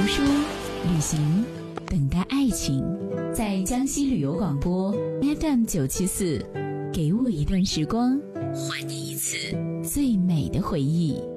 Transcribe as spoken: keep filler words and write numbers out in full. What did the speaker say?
书、旅行，等待爱情。在江西旅游广播 F M 九七四，给我一段时光，还你一次最美的回忆。